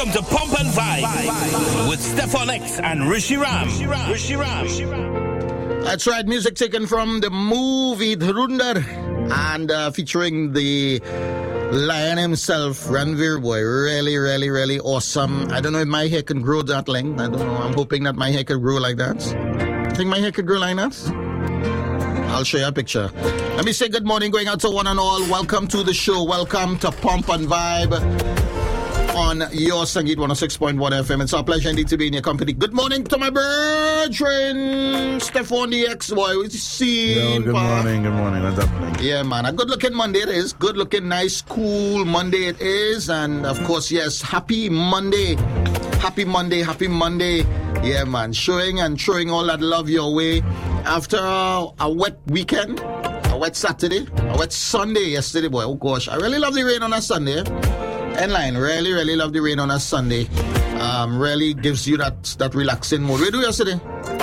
Welcome to Pump and Vibe with Stefan X and Rishi Ram. That's right, music taken from the movie Dhurandhar and featuring the lion himself, Ranveer Boy. Really awesome. I don't know if my hair can grow that length. I don't know. I'm hoping that my hair could grow like that. You think my hair could grow like that? I'll show you a picture. Let me say good morning going out to one and all. Welcome to the show. Welcome to Pump and Vibe on your Sangeet 106.1 FM. It's our pleasure indeed to be in your company. Good morning to my brethren, Stefan the X-Boy. We see. Yo, good morning. What's happening? Yeah, man. A good-looking Monday it is. Good-looking, nice, cool Monday it is. And, of course, yes, happy Monday. Happy Monday. Yeah, man. Showing and throwing all that love your way. After a wet weekend, a wet Saturday, a wet Sunday yesterday, boy. Oh, gosh. I really love the rain on a Sunday. Endline, really love the rain on a Sunday. Really gives you that relaxing mood. What did you do yesterday?